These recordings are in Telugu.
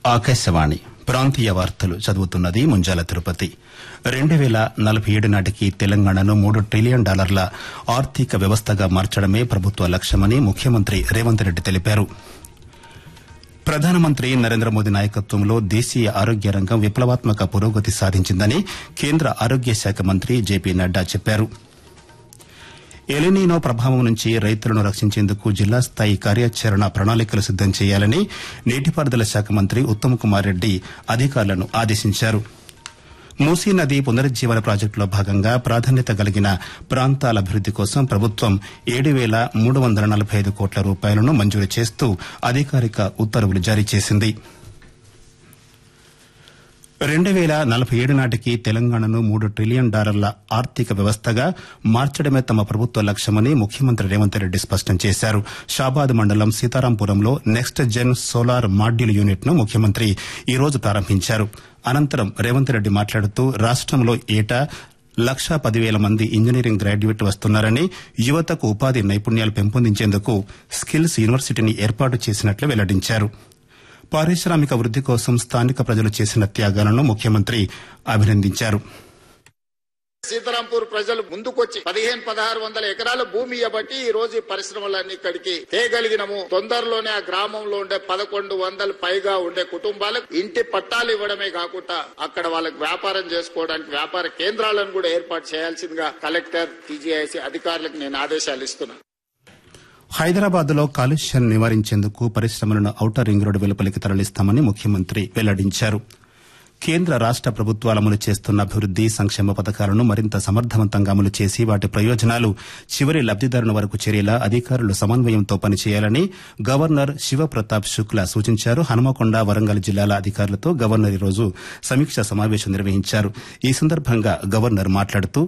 ఆకాశవాణి ప్రాంతీయ వార్తలు చదువుతున్నది ముంజాల తిరుపతి. 2047 నాటికి తెలంగాణను $3 ట్రిలియన్ ఆర్థిక వ్యవస్థగా మార్చడమే ప్రభుత్వ లక్ష్యమని ముఖ్యమంత్రి రేవంత్ రెడ్డి తెలిపారు. ప్రధానమంత్రి నరేంద్ర మోదీ నాయకత్వంలో దేశీయ ఆరోగ్య రంగం విప్లవాత్మక పురోగతి సాధించిందని కేంద్ర ఆరోగ్య శాఖ మంత్రి జేపీ నడ్డా చెప్పారు. ఎలినీనో ప్రభావం నుంచి రైతులను రక్షించేందుకు జిల్లా స్థాయి కార్యాచరణ ప్రణాళికలు సిద్దం చేయాలని నీటిపారుదల శాఖ మంత్రి ఉత్తమ్ కుమార్ రెడ్డి అధికారులను ఆదేశించారు. మూసీ నది పునరుజ్జీవన ప్రాజెక్టులో భాగంగా ప్రాధాన్యత కలిగిన ప్రాంతాల అభివృద్ది కోసం ప్రభుత్వం 7,345 కోట్ల రూపాయలను మంజూరు చేస్తూ అధికారిక ఉత్తర్వులు జారీ చేసింది. 2047 నాటికి తెలంగాణను $3 ట్రిలియన్ ఆర్థిక వ్యవస్థగా మార్చడమే తమ ప్రభుత్వ లక్ష్యమని ముఖ్యమంత్రి రేవంత్ రెడ్డి స్పష్టం చేశారు. షాబాద్ మండలం సీతారాంపురంలో next gen solar module unit ను ముఖ్యమంత్రి ఈ రోజు ప్రారంభించారు. అనంతరం రేవంత్ రెడ్డి మాట్లాడుతూ రాష్టంలో ఏటా 1,10,000 మంది ఇంజనీరింగ్ గ్రాడ్యుయేట్ వస్తున్నారని, యువతకు ఉపాధి నైపుణ్యాలు పెంపొందించేందుకు స్కిల్స్ యూనివర్సిటీని ఏర్పాటు చేసినట్లు వెల్లడించారు. పారిశ్రామిక వృద్ది కోసం స్థానిక ప్రజలు చేసిన త్యాగాలను ముఖ్యమంత్రి అభినందించారు. సీతారాంపూర్ ప్రజలు ముందుకొచ్చి 1,500-1,600 ఎకరాల భూమి ఇవ్వబట్టి ఈ రోజు ఈ పరిశ్రమలన్నీ ఇక్కడికి తేగలిగినము. తొందరలోనే ఆ గ్రామంలో ఉండే 1,100 పైగా ఉండే కుటుంబాలకు ఇంటి పట్టాలు ఇవ్వడమే కాకుండా అక్కడ వాళ్ళకి వ్యాపారం చేసుకోవడానికి వ్యాపార కేంద్రాలను కూడా ఏర్పాటు చేయాల్సిందిగా కలెక్టర్, టీజీఐసీ అధికారులకు నేను ఆదేశాలు ఇస్తున్నా. హైదరాబాద్ లో కాలుష్యాన్ని నివారించేందుకు పరిశ్రమలను ఔటర్ రింగ్ రోడ్డు వెలుపలికి తరలిస్తామని ముఖ్యమంత్రి వెల్లడించారు. కేంద్ర రాష్ట ప్రభుత్వాలు అమలు చేస్తున్న అభివృద్ది సంక్షేమ పథకాలను మరింత సమర్థవంతంగా అమలు చేసి వాటి ప్రయోజనాలు చివరి లబ్దిదారుని వరకు చేరేలా అధికారులు సమన్వయంతో పనిచేయాలని గవర్నర్ శివప్రతాప్ శుక్లా సూచించారు. హనుమకొండ, వరంగల్ జిల్లాల అధికారులతో గవర్నర్ ఈ రోజు సమీక్షా సమావేశం నిర్వహించారు. ఈ సందర్భంగా గవర్నర్ మాట్లాడుతూ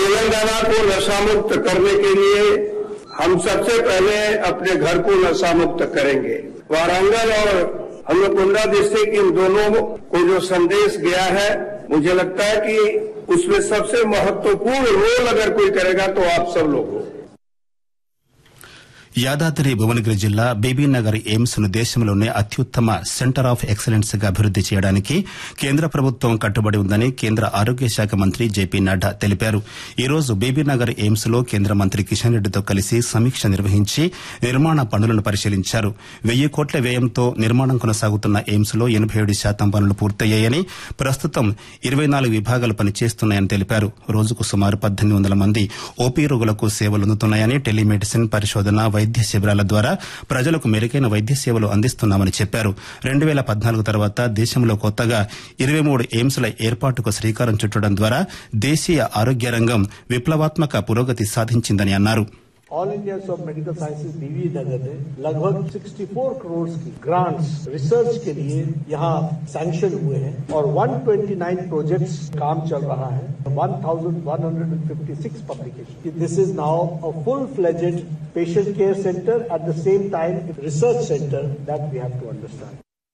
हम सबसे पहले अपने घर को नशा मुक्त करेंगे. वारंगल और हनुमकोंडा डिस्ट्रिक्ट इन दोनों को जो संदेश गया है, मुझे लगता है कि उसमें सबसे महत्वपूर्ण रोल अगर कोई करेगा तो आप सब लोग हो. యాదాద్రి భువనగిరి జిల్లా బీబీనగర్ ఎయిమ్స్ ను దేశంలోనే అత్యుత్తమ సెంటర్ ఆఫ్ ఎక్సలెన్స్ గా అభివృద్ది చేయడానికి కేంద్ర ప్రభుత్వం కట్టుబడి ఉందని కేంద్ర ఆరోగ్య శాఖ మంత్రి జేపీ నడ్డా తెలిపారు. ఈ రోజు బీబీనగర్ ఎయిమ్స్ లో కేంద్ర మంత్రి కిషన్ రెడ్డితో కలిసి సమీక్ష నిర్వహించి నిర్మాణ పనులను పరిశీలించారు. 1,000 కోట్ల వ్యయంతో నిర్మాణం కొనసాగుతున్న ఎయిమ్స్ లో 87% పనులు పూర్తయ్యాయని, ప్రస్తుతం 24 విభాగాలు పనిచేస్తున్నాయని తెలిపారు. రోజుకు సుమారు 1,800 మంది ఓపీ రోగులకు సేవలు అందుతున్నాయని, టెలిమెడిసిన్, పరిశోధన, వైద్య శిబిరాల ద్వారా ప్రజలకు మెరుగైన వైద్య సేవలు అందిస్తున్నామని చెప్పారు. 2014 తర్వాత దేశంలో కొత్తగా 23 ఎయిమ్స్ల ఏర్పాటుకు శ్రీకారం చుట్టడం ద్వారా దేశీయ ఆరోగ్య రంగం విప్లవాత్మక పురోగతి సాధించిందని అన్నారు. All India of medical sciences Bibinagar ने लगभग 64 करोड़ की ग्रांट्स रिसर्च के लिए यहाँ सैंक्शन हुए हैं और 129 प्रोजेक्ट्स काम चल रहा है. 1,156 publication. This is now a full-fledged patient care center at the same time research center that we have to understand.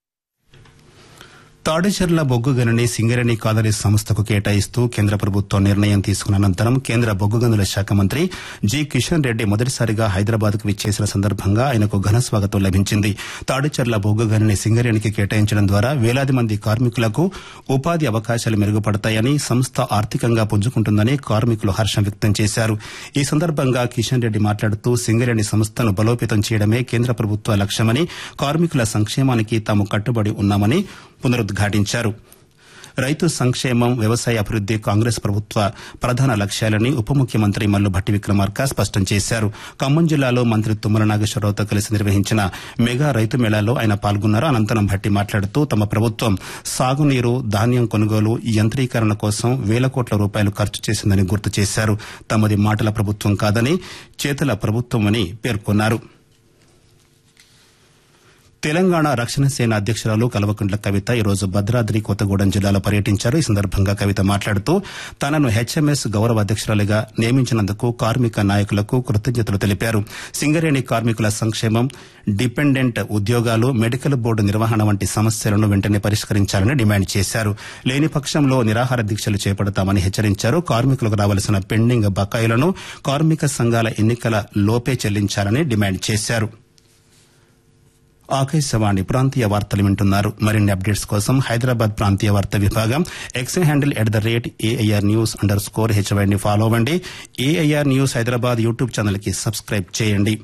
Tadicherla బొగ్గు గనిని సింగరేణి కాలరీ సంస్థకు కేటాయిస్తూ కేంద్ర ప్రభుత్వం నిర్ణయం తీసుకున్న అనంతరం కేంద్ర బొగ్గు గనుల శాఖ మంత్రి జి కిషన్ రెడ్డి మొదటిసారిగా హైదరాబాద్ కు విచ్చేసిన సందర్భంగా ఆయనకు ఘన స్వాగతం లభించింది. తాడిచెర్ల బొగ్గు గనిని సింగరేణికి కేటాయించడం ద్వారా వేలాది మంది కార్మికులకు ఉపాధి అవకాశాలు మెరుగుపడతాయని, సంస్థ ఆర్థికంగా పుంజుకుంటుందని కార్మికులు హర్షం వ్యక్తం చేశారు. ఈ సందర్భంగా కిషన్ రెడ్డి మాట్లాడుతూ సింగరేణి సంస్థను బలోపేతం చేయడమే కేంద్ర ప్రభుత్వ లక్ష్యమని, కార్మికుల సంక్షేమానికి తాము కట్టుబడి ఉన్నామని పునరుద్ఘాటించారు. రైతు సంక్షేమం, వ్యవసాయ అభివృద్ది కాంగ్రెస్ ప్రభుత్వ ప్రధాన లక్ష్యాలని ఉప ముఖ్యమంత్రి మల్లు భట్టి విక్రమార్క స్పష్టం చేశారు. ఖమ్మం జిల్లాలో మంత్రి తుమ్మల నాగేశ్వరరావుతో కలిసి నిర్వహించిన మెగా రైతు మేళాలో ఆయన పాల్గొన్నారు. అనంతరం భట్టి మాట్లాడుతూ తమ ప్రభుత్వం సాగునీరు, ధాన్యం కొనుగోలు, యంత్రీకరణ కోసం 1,000 కోట్ల రూపాయలు ఖర్చు చేసిందని గుర్తు చేశారు. తమది మాటల ప్రభుత్వం కాదని చేతల ప్రభుత్వమని పేర్కొన్నారు. తెలంగాణ రక్షణ సేన అధ్యక్షురాలు కల్వకుంట్ల కవిత ఈరోజు భద్రాద్రి కొత్తగూడెం జిల్లాలో పర్యటించారు. ఈ సందర్భంగా కవిత మాట్లాడుతూ తనను హెచ్ఎంఎస్ గౌరవ అధ్యక్షురాలిగా నియమించినందుకు కార్మిక నాయకులకు కృతజ్ఞతలు తెలిపారు. సింగరేణి కార్మికుల సంక్షేమం, డిపెండెంట్ ఉద్యోగాలు, మెడికల్ బోర్డు నిర్వహణ వంటి సమస్యలను వెంటనే పరిష్కరించాలని డిమాండ్ చేశారు. లేని పక్షంలో నిరాహార దీక్షలు చేపడతామని హెచ్చరించారు. కార్మికులకు రావాల్సిన పెండింగ్ బకాయిలను కార్మిక సంఘాల ఎన్నికల లోపే చెల్లించాలని డిమాండ్ చేశారు. ఆకాశవాణి ప్రాంతీయ వార్తలు వింటున్నారు. మరిన్ని అప్డేట్స్ కోసం హైదరాబాద్ ప్రాంతీయ వార్తా విభాగం ఎక్స్ హ్యాండిల్ @AIR_News_HYని ఫాలో అవ్వండి. AIR news Hyderabad YouTube channel కి సబ్స్క్రైబ్ చేయండి.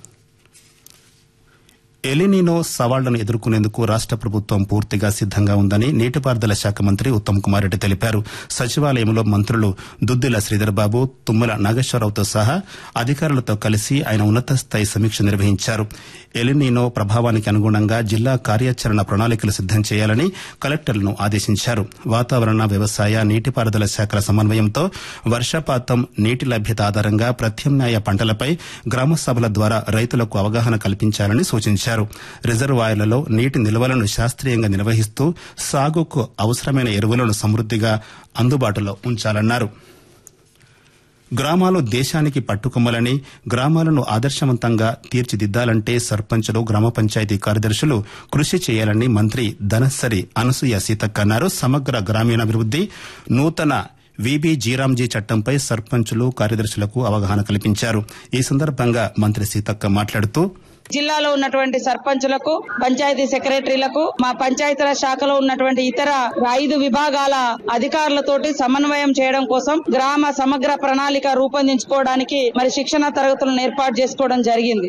ఎలినినో సవాళ్లను ఎదుర్కొనేందుకు రాష్ట ప్రభుత్వం పూర్తిగా సిద్దంగా ఉందని నీటిపారుదల శాఖ మంత్రి ఉత్తమ్ కుమార్ రెడ్డి తెలిపారు. సచివాలయంలో మంత్రులు దుద్దిల శ్రీధర్బాబు, తుమ్మల నాగేశ్వరరావుతో సహా అధికారులతో కలిసి ఆయన ఉన్నత స్థాయి సమీక్ష నిర్వహించారు. ఎలినినో ప్రభావానికి అనుగుణంగా జిల్లా కార్యాచరణ ప్రణాళికలు సిద్దం చేయాలని కలెక్టర్లను ఆదేశించారు. వాతావరణ, వ్యవసాయ, నీటిపారుదల శాఖల సమన్వయంతో వర్షపాతం, నీటి లభ్యత ఆధారంగా ప్రత్యామ్నాయ పంటలపై గ్రామ సభల ద్వారా రైతులకు అవగాహన కల్పించాలని సూచించారు. రిజర్వాయర్లలో నీటి నిల్వలను శాస్త్రీయంగా నిర్వహిస్తూ సాగుకు అవసరమైన ఎరువులను సమృద్దిగా అందుబాటులో ఉంచాలన్నారు. గ్రామాలు దేశానికి పట్టుకొమ్మలని, గ్రామాలను ఆదర్శవంతంగా తీర్చిదిద్దాలంటే సర్పంచులు, గ్రామ పంచాయతీ కార్యదర్శులు కృషి చేయాలని మంత్రి ధనసరి అనసూయ సీతక్క అన్నారు. సమగ్ర గ్రామీణాభివృద్ది, నూతన విబి జీరాంజీ చట్టంపై సర్పంచులు, కార్యదర్శులకు అవగాహన కల్పించారు. ఈ సందర్భంగా మంత్రి సీతక్క మాట్లాడుతూ, జిల్లాలో ఉన్నటువంటి సర్పంచులకు, పంచాయతీ సెక్రటరీలకు, మా పంచాయతీరాజ్ శాఖలో ఉన్నటువంటి ఇతర 5 విభాగాల అధికారులతోటి సమన్వయం చేయడం కోసం గ్రామ సమగ్ర ప్రణాళిక రూపొందించుకోవడానికి శిక్షణ తరగతులను ఏర్పాటు చేసుకోవడం జరిగింది.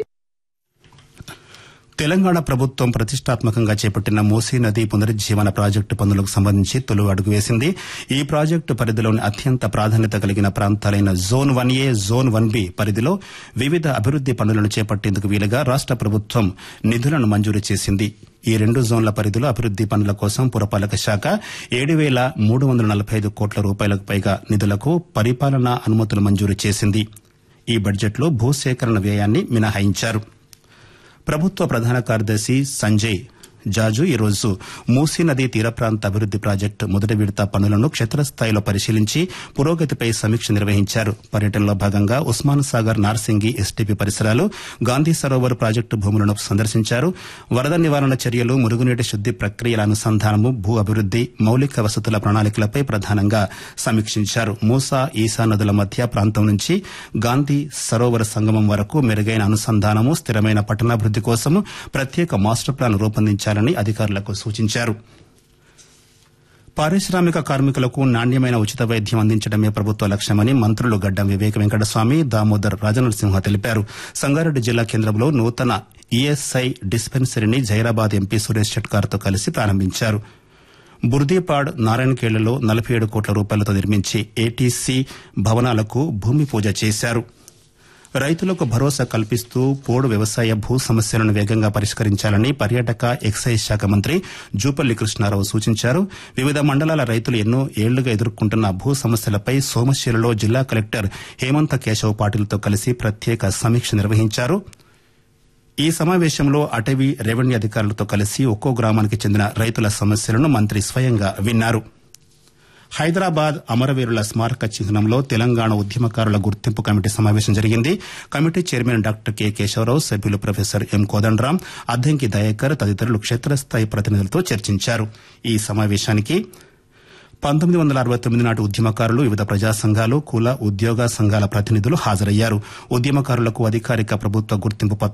తెలంగాణ ప్రభుత్వం ప్రతిష్టాత్మకంగా చేపట్టిన మూసీ నది పునరుజ్జీవన ప్రాజెక్టు పనులకు సంబంధించి తొలి అడుగు వేసింది. ఈ ప్రాజెక్టు పరిధిలోని అత్యంత ప్రాధాన్యత కలిగిన ప్రాంతాలైన జోన్ 1A, జోన్ 1B పరిధిలో వివిధ అభివృద్ది పనులను చేపట్టేందుకు వీలుగా రాష్ట ప్రభుత్వం నిధులను మంజూరు చేసింది. ఈ 2 జోన్ల పరిధిలో అభివృద్ది పనుల కోసం పురపాలక శాఖ 7,345 కోట్ల రూపాయలకు పైగా నిధులకు పరిపాలనా అనుమతులు మంజూరు చేసింది. ఈ బడ్జెట్లో భూసేకరణ వ్యయాన్ని మినహాయించారు. ప్రభుత్వ ప్రధాన కార్యదర్శి సంజయ్ జాజు ఈరోజు మూసీ నదీ తీర ప్రాంత అభివృద్ది ప్రాజెక్టు మొదటి విడత పనులను క్షేత్రస్థాయిలో పరిశీలించి పురోగతిపై సమీక్ష నిర్వహించారు. పర్యటనలో భాగంగా ఉస్మాన్ సాగర్, నార్సింగి ఎస్టీపీ పరిసరాలు, గాంధీ సరోవర్ ప్రాజెక్టు భూములను సందర్శించారు. వరద నివారణ చర్యలు, మురుగునీటి శుద్ది ప్రక్రియల అనుసంధానము, భూ అభివృద్ది, మౌలిక వసతుల ప్రణాళికలపై ప్రధానంగా సమీక్షించారు. మూసా, ఈసా నదుల మధ్య ప్రాంతం నుంచి గాంధీ సరోవర్ సంగమం వరకు మెరుగైన అనుసంధానము, స్థిరమైన పట్టణాభివృద్ది కోసం ప్రత్యేక మాస్టర్ ప్లాన్ రూపొందించారు అధికారులకు సూచించారు. పారిశ్రామిక కార్మికులకు నాణ్యమైన ఉచిత వైద్యం అందించడమే ప్రభుత్వ లక్ష్యమని మంత్రులు గడ్డం వివేక వెంకటస్వామి, దామోదర్ రాజనరసింహ తెలిపారు. సంగారెడ్డి జిల్లా కేంద్రంలో నూతన ఈఎస్ఐ డిస్పెన్సరీని జైరాబాద్ ఎంపీ సురేష్ షెట్కార్తో కలిసి ప్రారంభించారు. బుర్దీపాడ్, నారాయణఖేడ్లలో 47 కోట్ల రూపాయలతో నిర్మించి ఏటీసీ భవనాలకు భూమి పూజ చేశారు. రైతులకు భరోసా కల్పిస్తూ పోడు వ్యవసాయ భూ సమస్యలను వేగంగా పరిష్కరించాలని పర్యాటక, ఎక్సైజ్ శాఖ మంత్రి జూపల్లి కృష్ణారావు సూచించారు. వివిధ మండలాల రైతులు ఎన్నో ఏళ్లుగా ఎదుర్కొంటున్న భూ సమస్యలపై సోమశిలలో జిల్లా కలెక్టర్ హేమంత కేశవ్ పాటిల్తో కలిసి ప్రత్యేక సమీక్ష నిర్వహించారు. ఈ సమావేశంలో అటవీ, రెవెన్యూ అధికారులతో కలిసి ఒక్కో గ్రామానికి చెందిన రైతుల సమస్యలను మంత్రి స్వయంగా విన్నారు. హైదరాబాద్ అమరవీరుల స్మారక చిహ్నంలో తెలంగాణ ఉద్యమకారుల గుర్తింపు కమిటీ సమావేశం జరిగింది. Committee chairman doctor K Keshavarao, సభ్యులు ప్రొఫెసర్ ఎం కోదండరాం, అద్దంకి దయాకర్ తదితరులు క్షేత్రస్థాయి ప్రతినిధులతో చర్చించారు. ఈ సమావేశానికి 1969 నాటి ఉద్యమకారులు, వివిధ ప్రజా సంఘాలు, కుల, ఉద్యోగ సంఘాల ప్రతినిధులు హాజరయ్యారు. ఉద్యమకారులకు అధికారిక ప్రభుత్వ గుర్తింపు